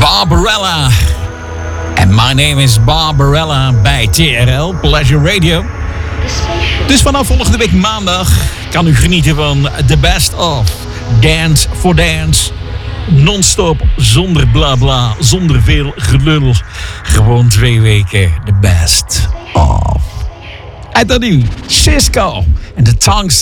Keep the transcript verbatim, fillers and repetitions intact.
Barbarella. En my name is Barbarella bij T R L, Pleasure Radio. Dus vanaf volgende week maandag kan u genieten van The Best of Dance for Dance. Non-stop, zonder blabla, zonder veel gelul. Gewoon twee weken The Best of. En dan nu Cisco en de Tongue